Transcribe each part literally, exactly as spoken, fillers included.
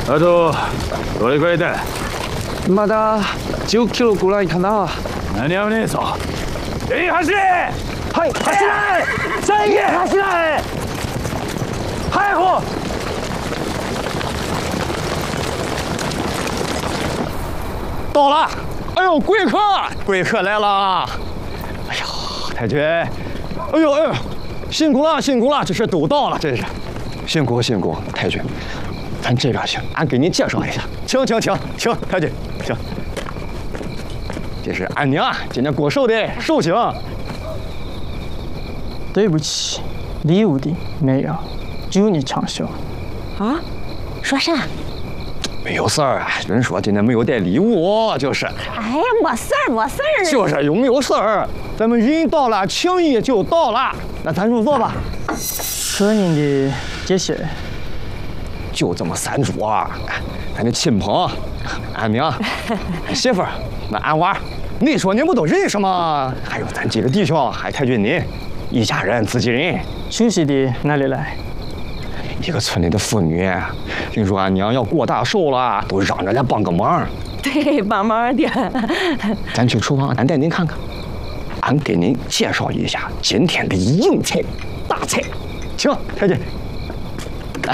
あとどれくらいだ？ まだじゅっキロぐらいかな。 間に合わねえぞ。全員走れ！ はい、走れ！全員走れ！早く！ 到了！哎呦，贵客，贵客来了！哎呀，太君，哎呦哎呦，辛苦了辛苦了，这是都到了，真是辛苦辛苦，太君。咱这边请，俺给您介绍一下，请请请请，太君，请。这是俺娘今天过寿的寿星。 对不起，礼物的没有，祝你长寿。 啊？说啥？ 没有事儿，人说今天没有带礼物，就是。 哎呀，没事儿，没事儿。 就是有没有事儿？咱们人到了，情谊就到了。那咱入座吧。 可您的这些， 就这么三桌啊，咱的亲朋，俺娘、俺媳妇儿，那俺娃，你说你不都认识吗？还有咱几个弟兄，还太君您，一家人，自己人。 熟悉的哪里来？ 一个村里的妇女，听说俺娘要过大寿了，都嚷着来帮个忙。 对，帮忙的。 咱去厨房，俺带您看看，俺给您介绍一下今天的硬菜、大菜。请太君，来，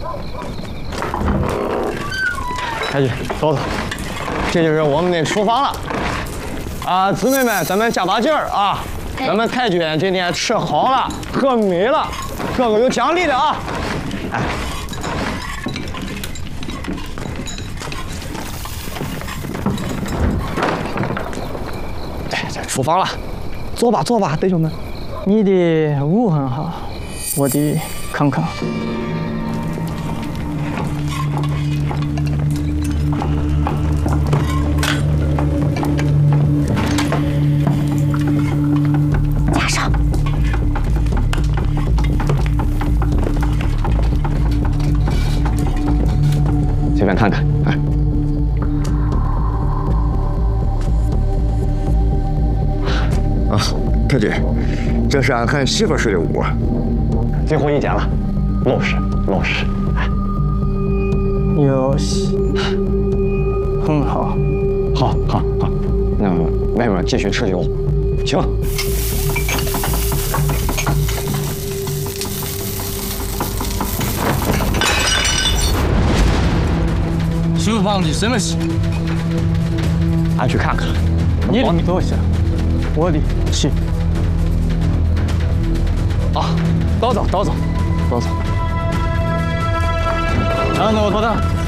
太君，走走，这就是我们的厨房了。啊，姊妹们，咱们加把劲儿啊！咱们太君今天吃好了，喝美了，个个有奖励的啊！哎，哎，在厨房了，坐吧坐吧，弟兄们。 你的舞很好，我的康康。 加上。 随便看看，哎。啊，太君，这是俺和媳妇睡的屋，最后一间了，老实老实。哎， 有戏，很好， 好，好，好，那外面继续吃酒，请。 厨房里什么事？ 俺去看看。 你的坐下，我的去。 啊，都走，都走，都走。 あの、まだ